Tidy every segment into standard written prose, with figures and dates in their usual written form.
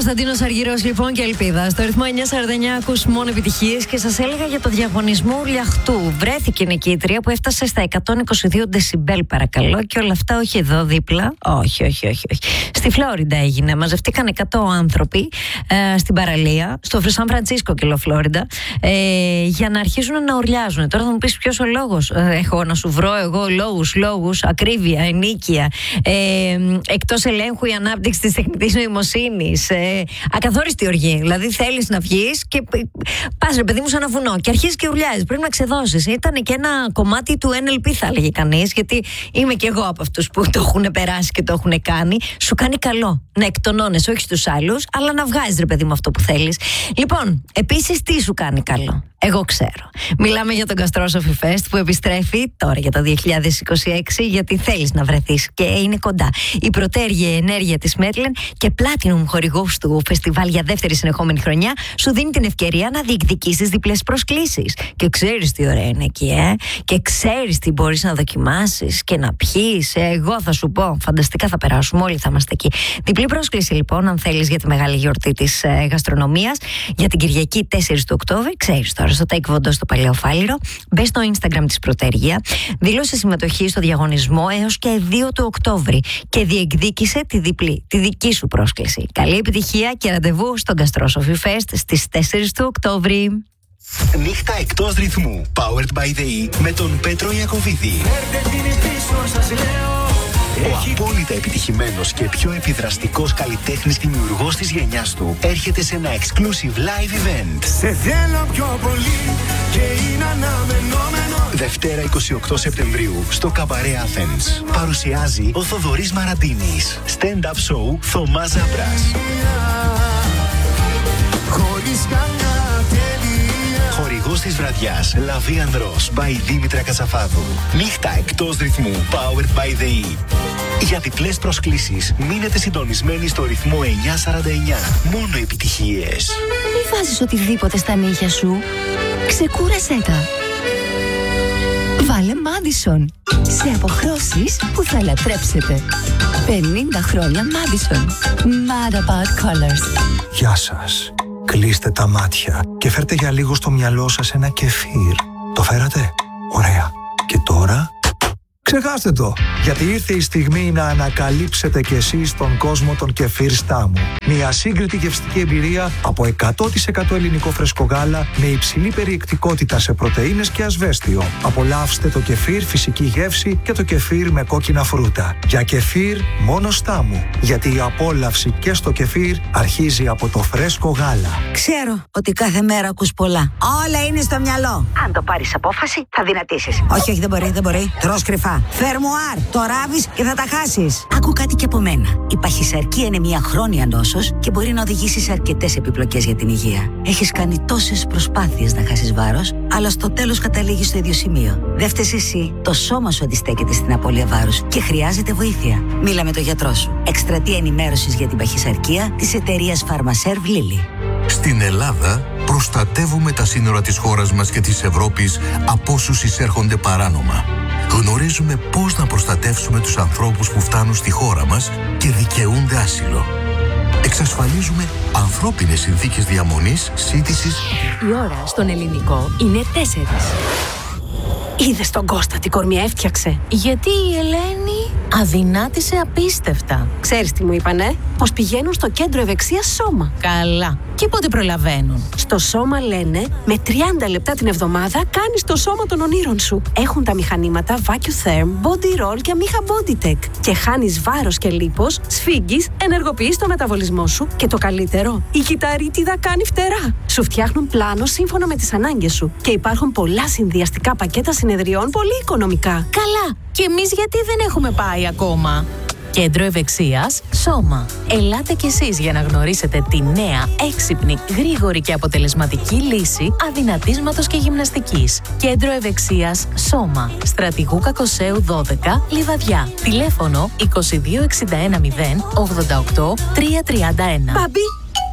Κωνσταντίνος Αργυρός λοιπόν και Ελπίδα. Στο ρυθμό 949 ακούς μόνο επιτυχίες και σας έλεγα για το διαγωνισμό Λιαχτού. Βρέθηκε νικήτρια που έφτασε στα 122 δεσιμπέλ, παρακαλώ, και όλα αυτά όχι εδώ δίπλα. Όχι. Στη Φλόριντα έγινε. Μαζευτήκαν 100 άνθρωποι στην παραλία, στο Σαν Φραντσίσκο και Φλόριντα, για να αρχίσουν να ουρλιάζουν. Τώρα θα μου πεις ποιος ο λόγος. Έχω να σου βρω εγώ λόγους, ακρίβεια, ενίκεια, εκτός ελέγχου η ανάπτυξη της τεχνητής νοημοσύνης, ακαθόριστη οργή. Δηλαδή θέλεις να βγεις και πας ρε παιδί μου σαν ένα βουνό και αρχίζεις και ουρλιάζεις. Πρέπει να ξεδώσεις. Ήταν και ένα κομμάτι του NLP, θα έλεγε κανείς, γιατί είμαι και εγώ από αυτούς που το έχουν περάσει και το έχουν κάνει. Σου κάνει καλό να εκτονώνεσαι, όχι στους άλλους, αλλά να βγάζεις ρε παιδί μου αυτό που θέλεις. Λοιπόν, επίσης τι σου κάνει καλό? Εγώ ξέρω. Μιλάμε για τον Gastrosophy Fest που επιστρέφει τώρα για το 2026, γιατί θέλεις να βρεθείς και είναι κοντά. Η πρωτέργεια ενέργεια της Μέτλεν και Platinum χορηγός του φεστιβάλ για δεύτερη συνεχόμενη χρονιά σου δίνει την ευκαιρία να διεκδικήσεις διπλές προσκλήσεις. Και ξέρεις τι ωραία είναι εκεί, και ξέρεις τι μπορείς να δοκιμάσεις και να πιείς. Εγώ θα σου πω, φανταστικά θα περάσουμε, όλοι θα είμαστε εκεί. Διπλή πρόσκληση λοιπόν, αν θέλεις, για τη μεγάλη γιορτή της γαστρονομίας, για την Κυριακή 4 του Οκτώβρη, ξέρεις τώρα, στο Taekwondo στο Παλαιό Φάληρο. Μπες στο Instagram της Πρωτέργεια, δήλωσε συμμετοχή στο διαγωνισμό έως και 2 του Οκτώβρη και διεκδίκησε τη διπλή, τη δική σου πρόσκληση. Καλή επιτυχία και ραντεβού στο Gastrosophy Fest στις 4 του Οκτώβρη. Νύχτα εκτός ρυθμού. Powered by the E με τον Πέτρο Ιακωβίδη. Ο απόλυτα επιτυχημένος και πιο επιδραστικός καλλιτέχνης δημιουργός της γενιάς του έρχεται σε ένα exclusive live event. Σε θέλω πιο πολύ και είναι αναμενόμενο. Δευτέρα 28 Σεπτεμβρίου στο Καμπαρέ Athens. Παρουσιάζει ο Θοδωρής Μαραντίνης. Stand-up show Θωμάς Ζαμπράς. Χωρίς καμιά τελεία. Χορηγός της βραδιάς Λαβή Ανδρός by Δήμητρα Κατσαφάδου. Νύχτα εκτός ρυθμού. Powered by the E. Για διπλές προσκλήσεις μείνετε συντονισμένοι στο ρυθμό 949. Μόνο επιτυχίες. Μη βάζεις οτιδήποτε στα νύχια σου. Ξεκούρασέ τα. Βάλε Madison. Σε αποχρώσεις που θα λατρέψετε. 50 χρόνια Madison. Mad about colors. Γεια σας. Κλείστε τα μάτια και φέρτε για λίγο στο μυαλό σας ένα κεφίρ. Το φέρατε? Ωραία. Και τώρα? Ξεχάστε το, γιατί ήρθε η στιγμή να ανακαλύψετε κι εσείς τον κόσμο των κεφίρ Στάμου. Μια σύγκριτη γευστική εμπειρία από 100% ελληνικό φρέσκο γάλα με υψηλή περιεκτικότητα σε πρωτεΐνες και ασβέστιο. Απολαύστε το κεφίρ φυσική γεύση και το κεφίρ με κόκκινα φρούτα. Για κεφίρ μόνο Στάμου, γιατί η απόλαυση και στο κεφίρ αρχίζει από το φρέσκο γάλα. Ξέρω ότι κάθε μέρα ακούς πολλά. Όλα είναι στο μυαλό. Αν το πάρεις απόφαση, θα δυνατήσεις. Όχι, δεν μπορεί. Τρως κρυφά. Φερμουάρ, το ράβεις και θα τα χάσεις. Άκου κάτι και από μένα. Η παχυσαρκία είναι μια χρόνια νόσος και μπορεί να οδηγήσει σε αρκετές επιπλοκές για την υγεία. Έχεις κάνει τόσες προσπάθειες να χάσεις βάρος, αλλά στο τέλος καταλήγεις στο ίδιο σημείο. Δεν φταίς εσύ. Το σώμα σου αντιστέκεται στην απώλεια βάρους και χρειάζεται βοήθεια. Μίλα με τον γιατρό σου. Εκστρατεία ενημέρωσης για την παχυσαρκία της εταιρείας Pharmaserv Lilly. Στην Ελλάδα προστατεύουμε τα σύνορα της χώρας μας και της Ευρώπης από όσους εισέρχονται παράνομα. Γνωρίζουμε πώς να προστατεύσουμε τους ανθρώπους που φτάνουν στη χώρα μας και δικαιούνται άσυλο. Εξασφαλίζουμε ανθρώπινες συνθήκες διαμονής, σύντησης. Η ώρα στον ελληνικό είναι 4. Είδες τον Κώστα τι κορμιά έφτιαξε? Γιατί η Ελένη αδυνάτησε απίστευτα. Ξέρεις τι μου είπανε? Πως πηγαίνουν στο κέντρο ευεξίας Σώμα. Καλά. Και πότε προλαβαίνουν? Στο Σώμα λένε με 30 λεπτά την εβδομάδα κάνεις το σώμα των ονείρων σου. Έχουν τα μηχανήματα VacuTherm, Body Roll και Amiga BodyTech. Και χάνεις βάρος και λίπος, σφίγγεις, ενεργοποιείς το μεταβολισμό σου και το καλύτερο, η κυταρίτιδα κάνει φτερά. Σου φτιάχνουν πλάνο σύμφωνα με τις ανάγκες σου. Και υπάρχουν πολλά συνδυαστικά πακέτα συνεδριών πολύ οικονομικά. Καλά. Και εμείς γιατί δεν έχουμε πάει ακόμα? Κέντρο Ευεξίας Σώμα. Ελάτε κι εσείς για να γνωρίσετε τη νέα, έξυπνη, γρήγορη και αποτελεσματική λύση αδυνατίσματος και γυμναστικής. Κέντρο Ευεξίας Σώμα. Στρατηγού Κακοσέου 12, Λιβαδιά. Τηλέφωνο 2261 088 331. Μπαμπή,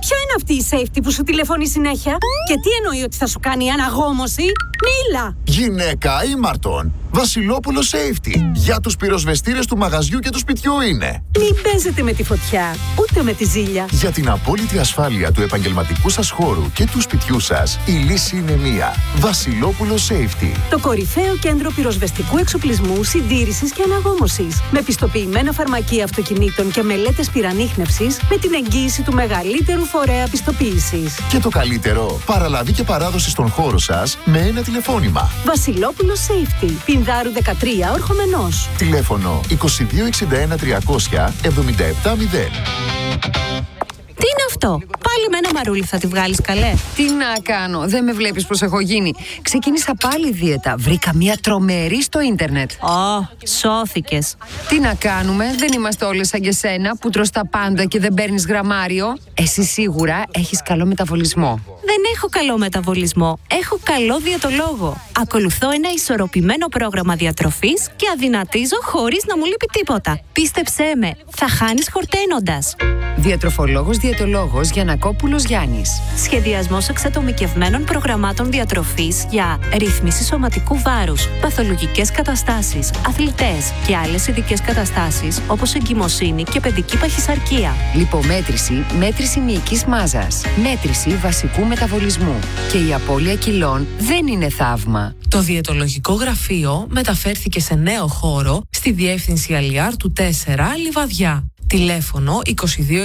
Ποια είναι αυτή η safety που σου τηλεφωνεί συνέχεια? Και τι εννοεί ότι θα σου κάνει αναγόμωση? Μίλα! Γυναίκα ήμαρτον. Βασιλόπουλο Safety. Για τους πυροσβεστήρες του μαγαζιού και του σπιτιού είναι. Μην παίζετε με τη φωτιά, ούτε με τη ζήλια. Για την απόλυτη ασφάλεια του επαγγελματικού σας χώρου και του σπιτιού σας, η λύση είναι μία. Βασιλόπουλο Safety. Το κορυφαίο κέντρο πυροσβεστικού εξοπλισμού, συντήρησης και αναγόμωσης. Με πιστοποιημένα φαρμακεία αυτοκινήτων και μελέτες πυρανίχνευσης, με την εγγύηση του μεγαλύτερου φορέα πιστοποίησης. Και το καλύτερο, παραλαβή και παράδοση στον χώρο σας με ένα τηλεφώνημα. Βασιλόπουλο Safety. Πινδάρου 13, Ορχομενός. Τηλέφωνο 2261 300 770. Τι είναι αυτό? Πάλι με ένα μαρούλι θα τη βγάλεις, καλέ? Τι να κάνω, δεν με βλέπεις πως έχω γίνει? Ξεκίνησα πάλι δίαιτα, βρήκα μια τρομερή στο ίντερνετ. Σώθηκες. Τι να κάνουμε, δεν είμαστε όλες σαν και σένα που τρως τα πάντα και δεν παίρνεις γραμμάριο. Εσύ σίγουρα έχεις καλό μεταβολισμό. Δεν έχω καλό μεταβολισμό, έχω καλό διαιτολόγο. Ακολουθώ ένα ισορροπημένο πρόγραμμα διατροφής και αδυνατίζω χωρίς να μου λείπει τίποτα. Πίστεψέ με, θα χάνεις χορταίνοντας. Διατροφολόγος διαιτολόγος Γιαννακόπουλος Γιάννης. Σχεδιασμός εξατομικευμένων προγραμμάτων διατροφής για ρύθμιση σωματικού βάρους, παθολογικές καταστάσεις, αθλητές και άλλες ειδικές καταστάσεις όπως εγκυμοσύνη και παιδική παχυσαρκία. Λιπομέτρηση, μέτρηση μυϊκής μάζας, μέτρηση βασικού μεταβολισμού. Και η απώλεια κιλών δεν είναι θαύμα. Το διαιτολογικό γραφείο μεταφέρθηκε σε νέο χώρο στη διεύθυνση Αλιάρ του 4 Λιβαδιά. Τηλέφωνο 2261 0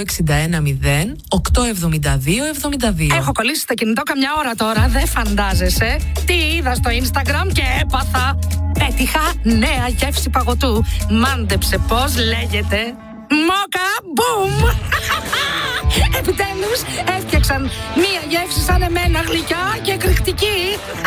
872 72. Έχω κολλήσει στο κινητό καμιά ώρα τώρα, δεν φαντάζεσαι. Τι είδα στο Instagram και έπαθα. Πέτυχα νέα γεύση παγωτού. Μάντεψε πώς λέγεται. Μόκα μπουμ! Επιτέλους έφτιαξαν μία γεύση σαν εμένα, γλυκιά και εκρηκτική.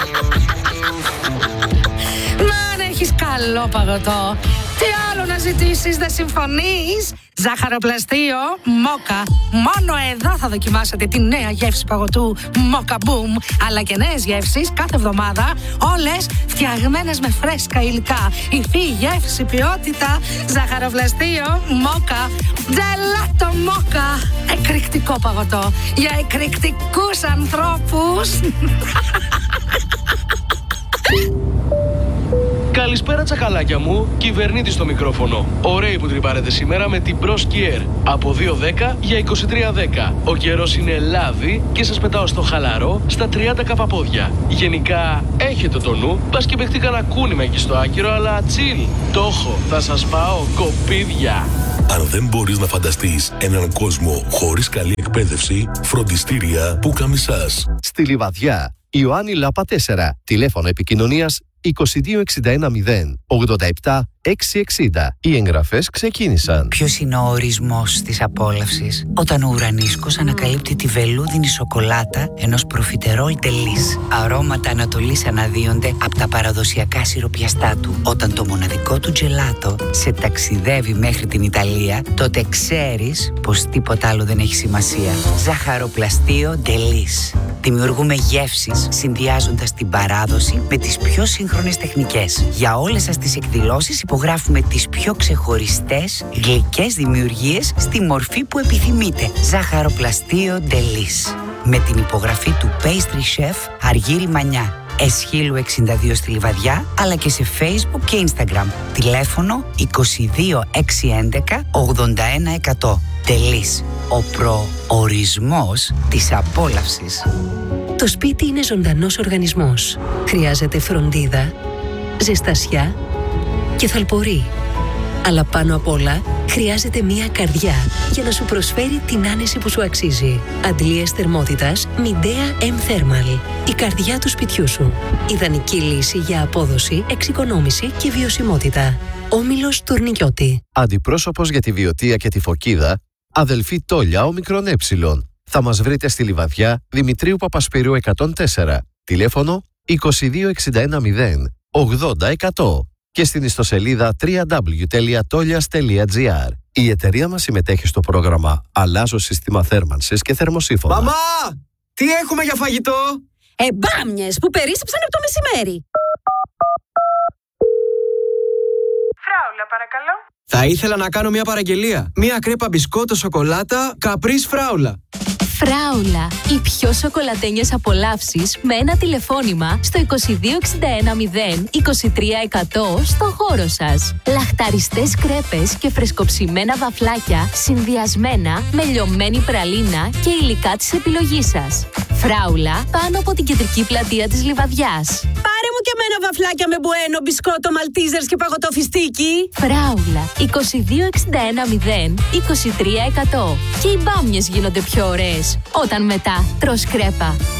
Μαν, έχεις καλό παγωτό. Τι άλλο να ζητήσεις, δεν συμφωνείς? Ζάχαροπλαστείο Μόκα. Μόνο εδώ θα δοκιμάσετε τη νέα γεύση παγωτού Μόκα Boom. Αλλά και νέες γεύσεις κάθε εβδομάδα. Όλες φτιαγμένες με φρέσκα υλικά. Υφή, γεύση, ποιότητα. Ζάχαροπλαστείο Μόκα. Τζελάτο Μόκα. Εκρηκτικό παγωτό για εκρηκτικούς ανθρώπους. Καλησπέρα τσακαλάκια μου, κυβερνήτη στο μικρόφωνο. Ωραίοι που τρυπάρετε σήμερα με την Pro Skier. Από 2.10 για 23.10. Ο καιρός είναι λάδι και σας πετάω στο χαλαρό στα 30 καπαπόδια. Γενικά έχετε το νου, πας και παιχτεί κανένα κούνημα εκεί στο άκυρο, αλλά chill. Το έχω, θα σας πάω κοπίδια. Αν δεν μπορείς να φανταστείς έναν κόσμο χωρίς καλή εκπαίδευση, φροντιστήρια Πουκαμισάς. Στη Λιβαδιά, Ιωάννη Λάπα 4, τηλέφωνο επικοινωνίας 2261 0 87 660. Οι εγγραφές ξεκίνησαν. Ποιος είναι ο ορισμός της απόλαυσης? Όταν ο ουρανίσκος ανακαλύπτει τη βελούδινη σοκολάτα ενός προφιτερόλ τελής. Αρώματα Ανατολής αναδύονται από τα παραδοσιακά σιροπιαστά του. Όταν το μοναδικό του τζελάτο σε ταξιδεύει μέχρι την Ιταλία, τότε ξέρεις πως τίποτα άλλο δεν έχει σημασία. Ζαχαροπλαστείο τελής. Δημιουργούμε γεύσεις συνδυάζοντας την παράδοση με τις πιο σύγχρονες τεχνικές. Για όλες σας τις εκδηλώσεις υπογράφουμε τις πιο ξεχωριστές γλυκές δημιουργίες στη μορφή που επιθυμείτε. Ζάχαροπλαστείο Ντελής. Με την υπογραφή του Pastry Chef Αργύρη Μανιά. Εσχύλου 62 στη Λιβαδιά, αλλά και σε Facebook και Instagram. Τηλέφωνο 22 611 81 100. Ντελής. Ο προορισμός της απόλαυσης. Το σπίτι είναι ζωντανός οργανισμός. Χρειάζεται φροντίδα, ζεστασιά και θαλπορή. Αλλά πάνω απ' όλα χρειάζεται μία καρδιά για να σου προσφέρει την άνεση που σου αξίζει. Αντλίες θερμότητας Midea M Thermal. Η καρδιά του σπιτιού σου. Ιδανική λύση για απόδοση, εξοικονόμηση και βιωσιμότητα. Όμιλος Τουρνικιώτη. Αντιπρόσωπος για τη Βιωτία και τη Φωκίδα, αδελφή Τόλια Όμικρον Ε. Θα μας βρείτε στη Λιβαδιά, Δημητρίου Παπασπυρίου 104. Τηλέφωνο 2261 0 80 100. Και στην ιστοσελίδα www.tolias.gr. Η εταιρεία μας συμμετέχει στο πρόγραμμα Αλλάζω σύστημα θέρμανσης και θερμοσύφωνα. Μαμά! Τι έχουμε για φαγητό? Μπάμιες που περίσσεψαν από το μεσημέρι. Φράουλα, παρακαλώ. Θα ήθελα να κάνω μια παραγγελία. Μια κρέπα μπισκότο σοκολάτα Caprice Φράουλα. Φράουλα, οι πιο σοκολατένιες απολαύσεις με ένα τηλεφώνημα στο 2261 023 100 στο χώρο σας. Λαχταριστές κρέπες και φρεσκοψημένα βαφλάκια συνδυασμένα με λιωμένη πραλίνα και υλικά της επιλογής σας. Φράουλα, πάνω από την κεντρική πλατεία της Λιβαδιάς. Πάρε μου και εμένα βαφλάκια με μπουένο, μπισκότο, μαλτίζερς και παγωτό φιστίκι. Φράουλα, 2261 023 100. Και οι μπάμιες γίνονται πιο ωραίες όταν μετά τρως κρέπα.